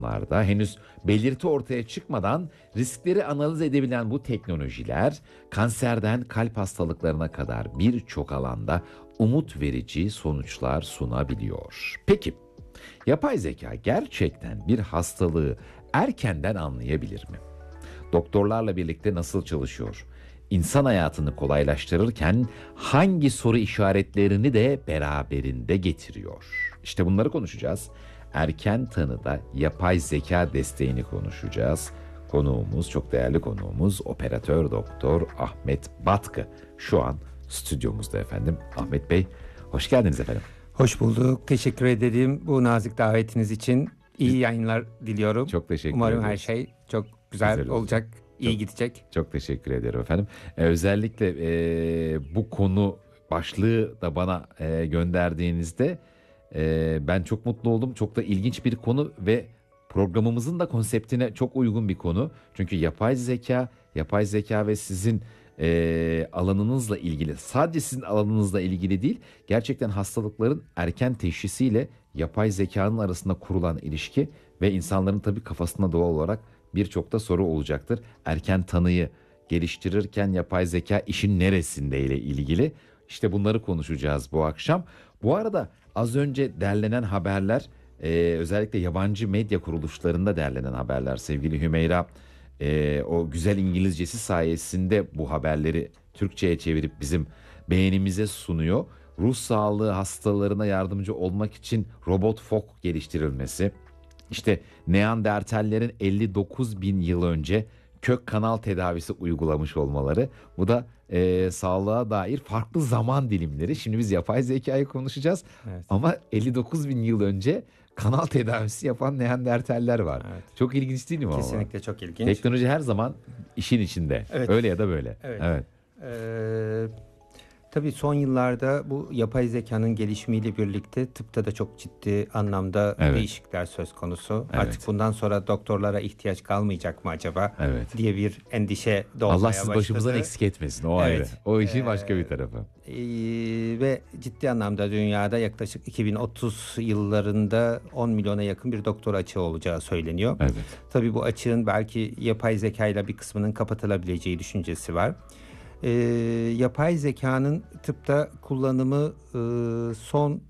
henüz belirti ortaya çıkmadan riskleri analiz edebilen bu teknolojiler kanserden kalp hastalıklarına kadar birçok alanda umut verici sonuçlar sunabiliyor. Peki, yapay zeka gerçekten bir hastalığı erkenden anlayabilir mi? Doktorlarla birlikte nasıl çalışıyor? İnsan hayatını kolaylaştırırken hangi soru işaretlerini de beraberinde getiriyor? İşte bunları konuşacağız. Erken tanıda yapay zeka desteğini konuşacağız. Konuğumuz, çok değerli konuğumuz operatör doktor Ahmet Batkı. Şu an stüdyomuzda efendim. Ahmet Bey, hoş geldiniz efendim. Hoş bulduk. Teşekkür ederim bu nazik davetiniz için. İyi yayınlar diliyorum. Çok teşekkür Umarım ederim. her şey çok güzel olacak, iyi gidecek. Çok teşekkür ederim efendim. Özellikle bu konu başlığı da bana gönderdiğinizde ben çok mutlu oldum. Çok da ilginç bir konu ve programımızın da konseptine çok uygun bir konu. Çünkü yapay zeka ve sizin alanınızla ilgili, sadece sizin alanınızla ilgili değil, gerçekten hastalıkların erken teşhisiyle yapay zekanın arasında kurulan ilişki ve insanların tabii kafasında doğal olarak birçok da soru olacaktır. Erken tanıyı geliştirirken yapay zeka işin neresinde ile ilgili. İşte bunları konuşacağız bu akşam. Bu arada az önce derlenen haberler, özellikle yabancı medya kuruluşlarında derlenen haberler. Sevgili Hümeyra o güzel İngilizcesi sayesinde bu haberleri Türkçe'ye çevirip bizim beğenimize sunuyor. Ruh sağlığı hastalarına yardımcı olmak için robot fok geliştirilmesi. İşte Neandertallerin 59 bin yıl önce kök kanal tedavisi uygulamış olmaları. Bu da sağlığa dair farklı zaman dilimleri. Şimdi biz yapay zekayı konuşacağız. Evet. Ama 59 bin yıl önce kanal tedavisi yapan Neandertaller var. Evet. Çok ilginç değil mi? Kesinlikle ama? Çok ilginç. Teknoloji her zaman işin içinde. Evet. Öyle ya da böyle. Evet. Tabii son yıllarda bu yapay zekanın gelişimiyle birlikte tıpta da çok ciddi anlamda değişiklikler söz konusu. Evet. Artık bundan sonra doktorlara ihtiyaç kalmayacak mı acaba diye bir endişe doğmaya başladı. Allah siz başımızdan eksik etmesin, o ayrı. O işin başka bir tarafı. Ve ciddi anlamda dünyada yaklaşık 2030 yıllarında 10 milyona yakın bir doktor açığı olacağı söyleniyor. Evet. Tabii bu açığın belki yapay zekayla bir kısmının kapatılabileceği düşüncesi var. Yapay zekanın tıpta kullanımı son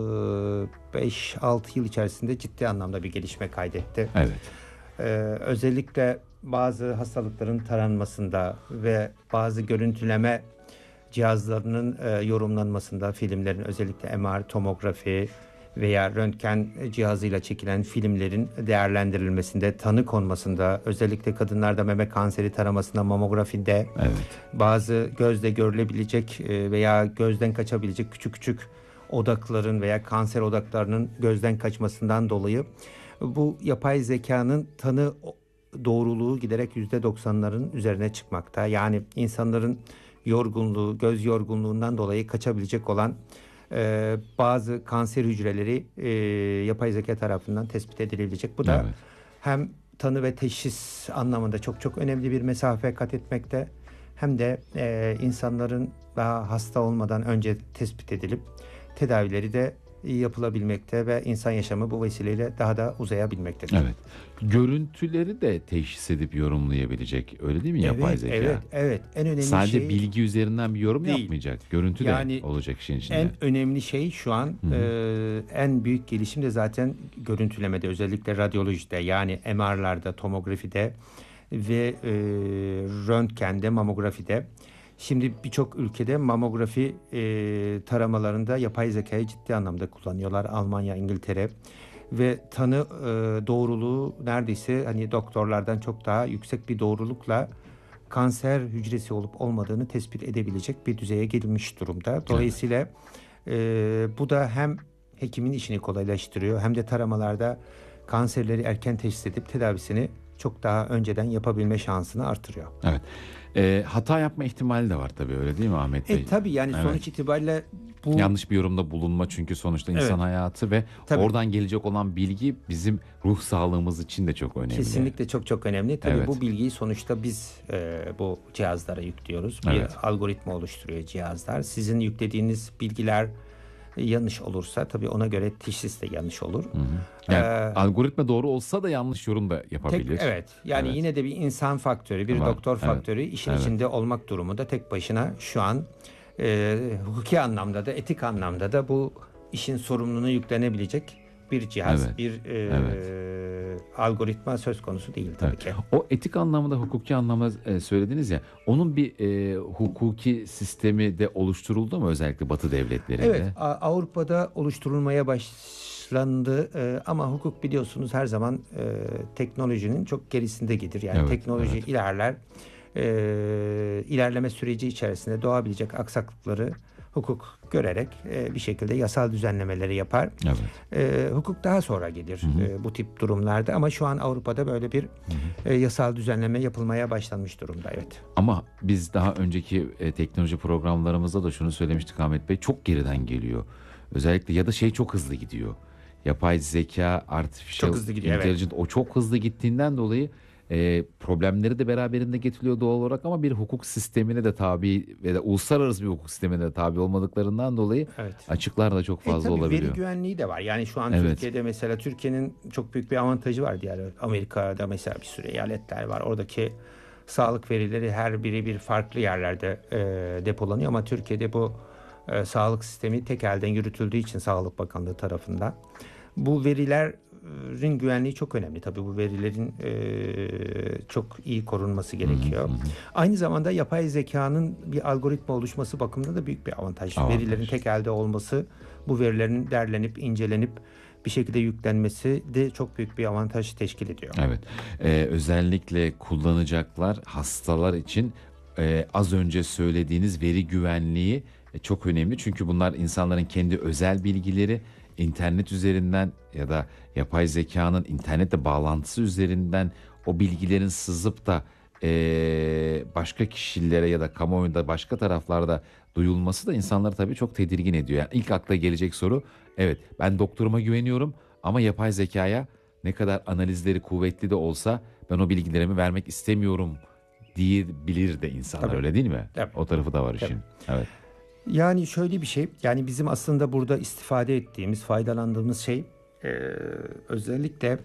5-6 yıl içerisinde ciddi anlamda bir gelişme kaydetti. Evet. Özellikle bazı hastalıkların taranmasında ve bazı görüntüleme cihazlarının yorumlanmasında, filmlerin özellikle MR, tomografi veya röntgen cihazıyla çekilen filmlerin değerlendirilmesinde, tanı konmasında, özellikle kadınlarda meme kanseri taramasında, mamografide, bazı gözle görülebilecek veya gözden kaçabilecek küçük küçük odakların veya kanser odaklarının gözden kaçmasından dolayı bu yapay zekanın tanı doğruluğu giderek %90'ların üzerine çıkmakta. Yani insanların yorgunluğu, göz yorgunluğundan dolayı kaçabilecek olan bazı kanser hücreleri yapay zeka tarafından tespit edilebilecek. Bu da hem tanı ve teşhis anlamında çok çok önemli bir mesafe kat etmekte, hem de insanların daha hasta olmadan önce tespit edilip tedavileri de yapılabilmekte ve insan yaşamı bu vesileyle daha da uzayabilmektedir. Evet. Görüntüleri de teşhis edip yorumlayabilecek, öyle değil mi yapay zeka? Evet. En önemli sadece şey bilgi üzerinden bir yorum değil, yapmayacak. Görüntü de olacak işin içinde. En önemli şey şu an en büyük gelişim de zaten görüntülemede, özellikle radyolojide, yani MR'larda, tomografide ve röntgende, mamografide. Şimdi birçok ülkede mamografi taramalarında yapay zekayı ciddi anlamda kullanıyorlar. Almanya, İngiltere ve tanı doğruluğu neredeyse hani doktorlardan çok daha yüksek bir doğrulukla kanser hücresi olup olmadığını tespit edebilecek bir düzeye gelmiş durumda. Dolayısıyla bu da hem hekimin işini kolaylaştırıyor, hem de taramalarda kanserleri erken teşhis edip tedavisini çok daha önceden yapabilme şansını artırıyor. Evet. Hata yapma ihtimali de var tabii, öyle değil mi Ahmet Bey? Tabii yani sonuç itibariyle bu... Yanlış bir yorumda bulunma, çünkü sonuçta insan hayatı ve oradan gelecek olan bilgi bizim ruh sağlığımız için de çok önemli. Kesinlikle çok çok önemli. Tabii bu bilgiyi sonuçta biz bu cihazlara yüklüyoruz. Bir algoritma oluşturuyor cihazlar. Sizin yüklediğiniz bilgiler yanlış olursa tabii ona göre teşhis de yanlış olur. Hı hı. Yani Ee, algoritma doğru olsa da yanlış yorum da yapabilir. evet, yani Evet. yine de bir insan faktörü, bir Var. doktor Evet. faktörü işin Evet. içinde olmak durumunda tek başına şu an hukuki anlamda da etik anlamda da bu işin sorumluluğunu yüklenebilecek bir cihaz, Evet. bir Evet. algoritma söz konusu değil tabii Evet. ki. O etik anlamda, hukuki anlamda söylediniz ya. Onun bir hukuki sistemi de oluşturuldu mu özellikle Batı Evet, devletlerinde? Avrupa'da oluşturulmaya başlandı ama hukuk biliyorsunuz her zaman teknolojinin çok gerisinde gider. Yani Evet. teknoloji Evet. ilerler, ilerleme süreci içerisinde doğabilecek aksaklıkları hukuk görerek bir şekilde yasal düzenlemeleri yapar. Evet. Hukuk daha sonra gelir Hı hı. bu tip durumlarda ama şu an Avrupa'da böyle bir Hı hı. yasal düzenleme yapılmaya başlanmış durumda. Evet. Ama biz daha önceki teknoloji programlarımızda da şunu söylemiştik Ahmet Bey. Çok geriden geliyor. Özellikle ya da şey çok hızlı gidiyor. Yapay zeka, Çok artificial hızlı gidiyor, evet. intelligence o çok hızlı gittiğinden dolayı problemleri de beraberinde getiriyor doğal olarak ama bir hukuk sistemine de tabi ve de uluslararası bir hukuk sistemine de tabi olmadıklarından dolayı Evet. açıklar da çok fazla Tabii veri olabiliyor. güvenliği de var. Yani şu an Evet. Türkiye'de mesela Türkiye'nin çok büyük bir avantajı var diğer Amerika'da mesela bir sürü eyaletler var. Oradaki sağlık verileri her biri bir farklı yerlerde depolanıyor ama Türkiye'de bu sağlık sistemi tek elden yürütüldüğü için Sağlık Bakanlığı tarafından bu verilerin güvenliği çok önemli. Tabii bu verilerin çok iyi korunması gerekiyor. Hı hı. Aynı zamanda yapay zekanın bir algoritma oluşması bakımında da büyük bir avantaj. Avantaj. Verilerin tek elde olması, bu verilerin derlenip, incelenip bir şekilde yüklenmesi de çok büyük bir avantaj teşkil ediyor. Evet. Özellikle kullanacaklar hastalar için az önce söylediğiniz veri güvenliği çok önemli. Çünkü bunlar insanların kendi özel bilgileri internet üzerinden ya da yapay zekanın internetle bağlantısı üzerinden o bilgilerin sızıp da başka kişilere ya da kamuoyunda başka taraflarda duyulması da insanları tabii çok tedirgin ediyor. Yani ilk akla gelecek soru evet ben doktoruma güveniyorum ama yapay zekaya ne kadar analizleri kuvvetli de olsa ben o bilgilerimi vermek istemiyorum diyebilir de insanlar Tabii. öyle değil mi? Tabii. O tarafı da var Tabii. işin. Evet. Yani şöyle bir şey, yani bizim aslında burada istifade ettiğimiz, faydalandığımız şey özellikle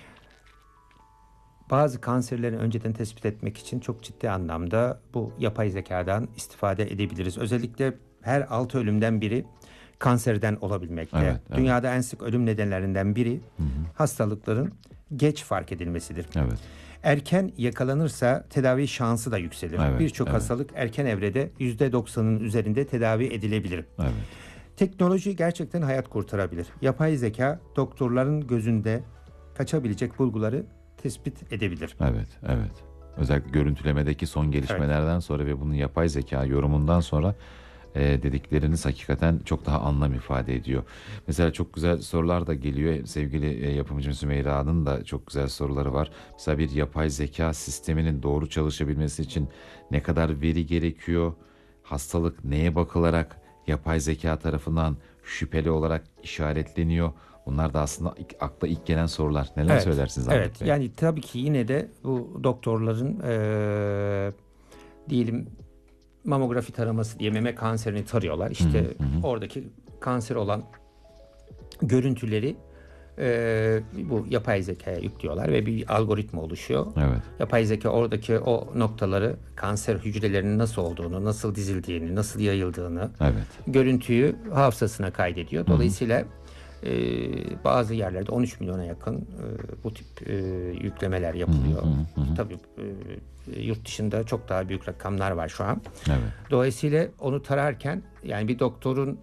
bazı kanserleri önceden tespit etmek için çok ciddi anlamda bu yapay zekadan istifade edebiliriz. Özellikle her 6 ölümden biri kanserden olabilmekte. Evet, evet. Dünyada en sık ölüm nedenlerinden biri hastalıkların geç fark edilmesidir. Evet. Erken yakalanırsa tedavi şansı da yükselir. Evet, Birçok evet. hastalık erken evrede %90'ın üzerinde tedavi edilebilir. Evet. Teknoloji gerçekten hayat kurtarabilir. Yapay zeka doktorların gözünde kaçabilecek bulguları tespit edebilir. Evet, evet. Özellikle görüntülemedeki son gelişmelerden sonra ve bunun yapay zeka yorumundan sonra dedikleriniz hakikaten çok daha anlam ifade ediyor. Mesela çok güzel sorular da geliyor. Sevgili yapımcım Sümeyra'nın da çok güzel soruları var. Mesela bir yapay zeka sisteminin doğru çalışabilmesi için ne kadar veri gerekiyor? Hastalık neye bakılarak yapay zeka tarafından şüpheli olarak işaretleniyor? Bunlar da aslında akla ilk gelen sorular. Neler söylersiniz Ahmet Evet. Bey? Yani tabii ki yine de bu doktorların diyelim mamografi taraması diye meme kanserini tarıyorlar. İşte oradaki kanser olan görüntüleri bu yapay zekaya yüklüyorlar ve bir algoritma oluşuyor. Evet. Yapay zeka oradaki o noktaları, kanser hücrelerinin nasıl olduğunu, nasıl dizildiğini, nasıl yayıldığını, Evet. görüntüyü hafızasına kaydediyor. Dolayısıyla bazı yerlerde 13 milyona yakın bu tip yüklemeler yapılıyor. Tabii yurt dışında çok daha büyük rakamlar var şu an. Evet. Dolayısıyla onu tararken yani bir doktorun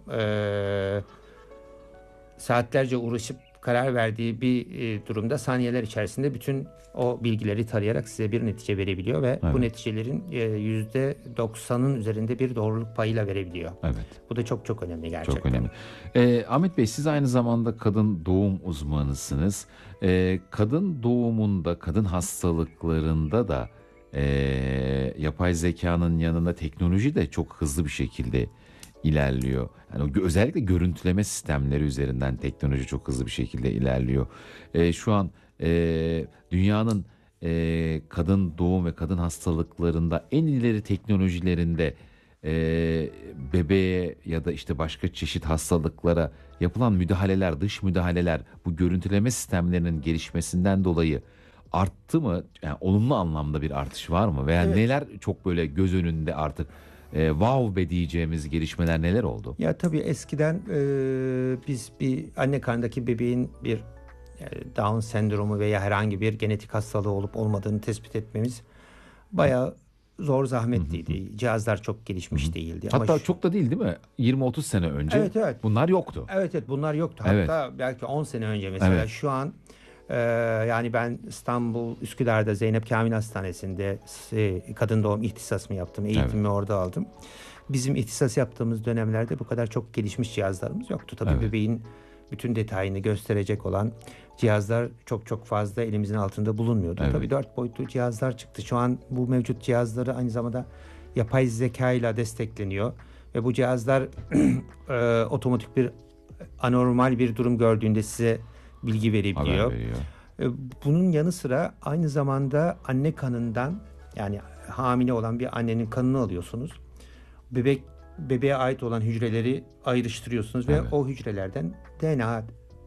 saatlerce uğraşıp karar verdiği bir durumda saniyeler içerisinde bütün o bilgileri tarayarak size bir netice verebiliyor ve bu neticelerin %90'ın üzerinde bir doğruluk payıyla verebiliyor. Evet. Bu da çok çok önemli gerçekten. Çok önemli. Ahmet Bey siz aynı zamanda kadın doğum uzmanısınız. Kadın doğumunda, kadın hastalıklarında da yapay zekanın yanında teknoloji de çok hızlı bir şekilde ilerliyor. Yani özellikle görüntüleme sistemleri üzerinden teknoloji çok hızlı bir şekilde ilerliyor. Şu an dünyanın kadın doğum ve kadın hastalıklarında en ileri teknolojilerinde bebeğe ya da işte başka çeşit hastalıklara yapılan müdahaleler, dış müdahaleler bu görüntüleme sistemlerinin gelişmesinden dolayı arttı mı? Yani olumlu anlamda bir artış var mı? Veya Evet. neler çok böyle göz önünde artık wow be diyeceğimiz gelişmeler neler oldu? Ya tabii eskiden biz bir anne karnındaki bebeğin bir Down sendromu veya herhangi bir genetik hastalığı olup olmadığını tespit etmemiz bayağı zor zahmetliydi. Cihazlar çok gelişmiş değildi. Ama Hatta çok da değil mi? 20-30 sene önce Evet, evet. bunlar yoktu. Evet, bunlar yoktu. Evet. Hatta belki 10 sene önce mesela Evet. şu an yani ben İstanbul Üsküdar'da Zeynep Kamil Hastanesi'nde kadın doğum ihtisasımı yaptım. Eğitimimi orada aldım. Bizim ihtisas yaptığımız dönemlerde bu kadar çok gelişmiş cihazlarımız yoktu. Tabii bebeğin bütün detayını gösterecek olan cihazlar çok çok fazla elimizin altında bulunmuyordu. Tabii 4 boyutlu cihazlar çıktı. Şu an bu mevcut cihazları aynı zamanda yapay zeka ile destekleniyor. Ve bu cihazlar otomatik bir anormal bir durum gördüğünde size bilgi verebiliyor. Haber veriyor. Bunun yanı sıra aynı zamanda anne kanından, yani hamile olan bir annenin kanını alıyorsunuz. Bebeğe ait olan hücreleri ayrıştırıyorsunuz ve o hücrelerden DNA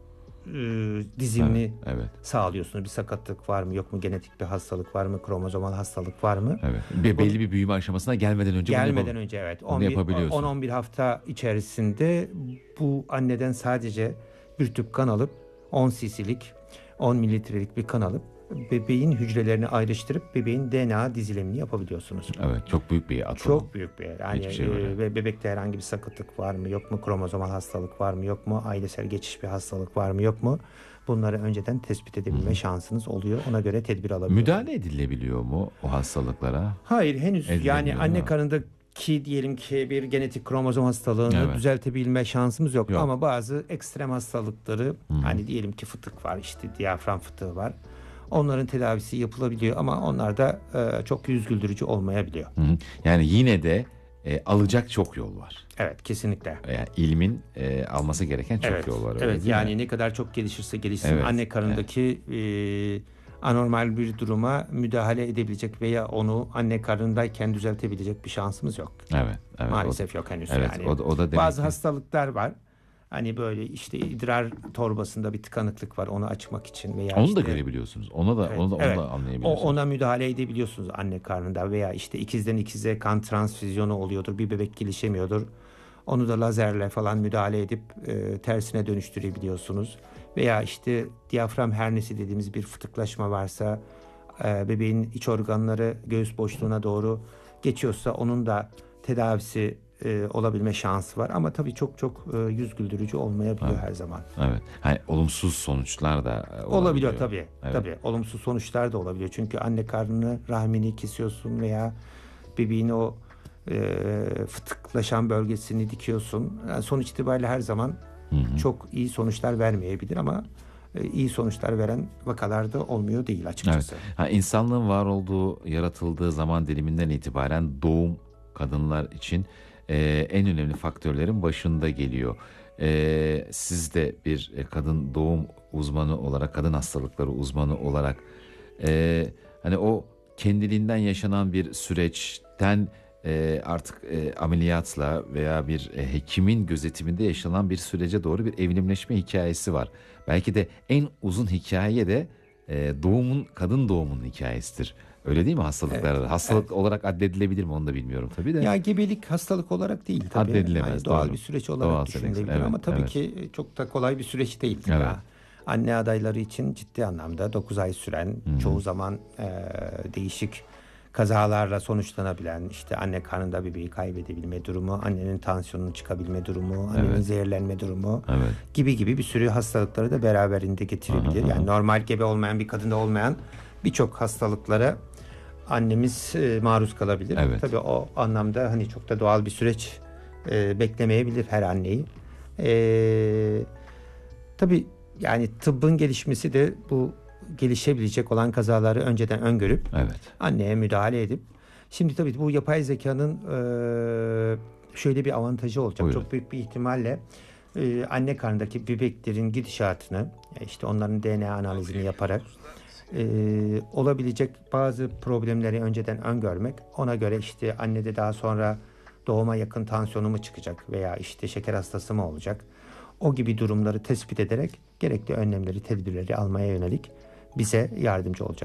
dizimini sağlıyorsunuz. Bir sakatlık var mı, yok mu, genetik bir hastalık var mı, kromozomal hastalık var mı? Belli bir büyüme aşamasına gelmeden önce evet. bunu yapabiliyorsun. 10-11 hafta içerisinde bu anneden sadece bir tüp kan alıp 10 cc'lik 10 mililitrelik bir kan alıp bebeğin hücrelerini ayrıştırıp bebeğin DNA dizilimini yapabiliyorsunuz. Evet, çok büyük bir atılım. Çok büyük bir. Yani ve bebekte herhangi bir sakatlık var mı, yok mu, kromozomal hastalık var mı, yok mu, ailesel geçiş bir hastalık var mı, yok mu? Bunları önceden tespit edebilme şansınız oluyor. Ona göre tedbir alabiliyorsunuz. Müdahale edilebiliyor mu o hastalıklara? Hayır, henüz. Yani anne karnındaki diyelim ki bir genetik kromozom hastalığını düzeltebilme şansımız yok. Ama bazı ekstrem hastalıkları, hani diyelim ki fıtık var, işte diyafram fıtığı var. Onların tedavisi yapılabiliyor ama onlar da çok yüz güldürücü olmayabiliyor. Yani yine de alacak çok yol var. Evet, kesinlikle. Yani ilmin alması gereken çok yol var. Evet, yani ne kadar çok gelişirse gelişsin anne karnındaki anormal bir duruma müdahale edebilecek veya onu anne karnındayken düzeltebilecek bir şansımız yok. Evet. Maalesef yok henüz. Evet, yani. O da bazı hastalıklar var. Hani böyle işte idrar torbasında bir tıkanıklık var, onu açmak için veya onu da görebiliyorsunuz. Onu da anlayabiliyorsunuz. Ona müdahale edebiliyorsunuz anne karnında veya işte ikizden ikize kan transfüzyonu oluyordur. Bir bebek gelişemiyordur. Onu da lazerle falan müdahale edip tersine dönüştürebiliyorsunuz. Veya işte diyafram hernisi dediğimiz bir fıtıklaşma varsa bebeğin iç organları göğüs boşluğuna doğru geçiyorsa onun da tedavisi olabilme şansı var. Ama tabii çok yüz güldürücü olmayabiliyor her zaman. Evet. Yani olumsuz sonuçlar da olabiliyor tabii. Tabii olumsuz sonuçlar da olabiliyor. Çünkü anne karnını, rahmini kesiyorsun veya bebeğin o fıtıklaşan bölgesini dikiyorsun. Yani sonuç itibariyle her zaman çok iyi sonuçlar vermeyebilir ama iyi sonuçlar veren vakalar da olmuyor değil açıkçası. Evet. İnsanlığın var olduğu, yaratıldığı zaman diliminden itibaren doğum kadınlar için en önemli faktörlerin başında geliyor. Siz de bir kadın doğum uzmanı olarak, kadın hastalıkları uzmanı olarak hani o kendiliğinden yaşanan bir süreçten artık ameliyatla veya bir hekimin gözetiminde yaşanan bir sürece doğru bir evrimleşme hikayesi var. Belki de en uzun hikaye de kadın doğumunun hikayesidir. Öyle değil mi hastalıklarda? Hastalık olarak addedilebilir mi onu da bilmiyorum tabii de. Ya gebelik hastalık olarak değil tabii. Addedilemez. Yani doğal bir süreç olarak düşünülebilir ama tabii ki çok da kolay bir süreç değil. Anne adayları için ciddi anlamda 9 ay süren, çoğu zaman değişik kazalarla sonuçlanabilen, işte anne karnında bebeği kaybedebilme durumu, annenin tansiyonunun çıkabilme durumu, annenin zehirlenme durumu gibi bir sürü hastalıkları da beraberinde getirebilir. Yani normal gebe olmayan bir kadında olmayan birçok hastalıklara annemiz maruz kalabilir. Tabii o anlamda hani çok da doğal bir süreç beklemeyebilir her anneyi. Tabii yani tıbbın gelişmesi de bu gelişebilecek olan kazaları önceden öngörüp anneye müdahale edip, şimdi tabii bu yapay zekanın şöyle bir avantajı olacak. Buyurun. Çok büyük bir ihtimalle anne karnındaki bebeklerin gidişatını, işte onların DNA analizini yaparak olabilecek bazı problemleri önceden öngörmek, ona göre işte annede daha sonra doğuma yakın tansiyonu mu çıkacak veya işte şeker hastası mı olacak? O gibi durumları tespit ederek gerekli önlemleri, tedbirleri almaya yönelik bize yardımcı olacak.